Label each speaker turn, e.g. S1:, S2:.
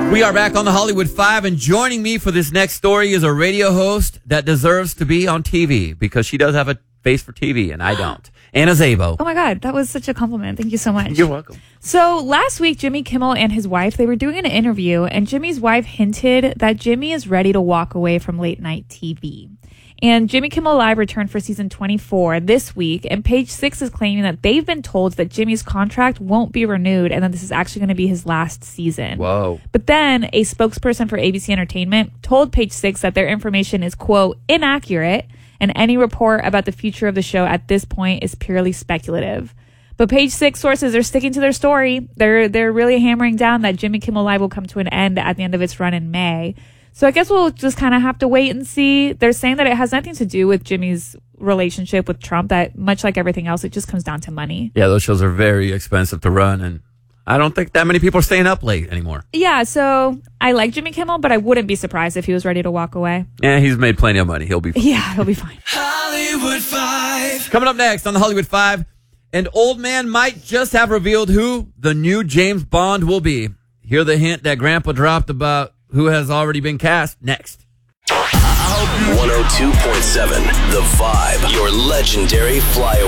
S1: We are back on the Hollywood Five, and joining me for this next story is a radio host that deserves to be on TV because she does have a face for TV, and I don't. Anna Szabo.
S2: Oh my God, that was such a compliment. Thank you so much.
S1: You're welcome.
S2: So last week, Jimmy Kimmel and his wife, they were doing an interview, and Jimmy's wife hinted that Jimmy is ready to walk away from late night TV. And Jimmy Kimmel Live returned for season 24 this week, and Page Six is claiming that they've been told that Jimmy's contract won't be renewed and that this is actually going to be his last season.
S1: Whoa.
S2: But then a spokesperson for ABC Entertainment told Page Six that their information is, quote, inaccurate, and any report about the future of the show at this point is purely speculative. But Page Six sources are sticking to their story. They're really hammering down that Jimmy Kimmel Live will come to an end at the end of its run in May. So I guess we'll just kind of have to wait and see. They're saying that it has nothing to do with Jimmy's relationship with Trump, that much like everything else, it just comes down to money.
S1: Yeah, those shows are very expensive to run, and I don't think that many people are staying up late anymore.
S2: Yeah, so I like Jimmy Kimmel, but I wouldn't be surprised if he was ready to walk away.
S1: Yeah, he's made plenty of money. He'll be fine.
S2: Yeah, he'll be fine.
S3: Hollywood Five.
S1: Coming up next on the Hollywood Five, an old man might just have revealed who the new James Bond will be. Hear the hint that Grandpa dropped about who has already been cast next.
S3: 102.7 The Vibe, your legendary flyover.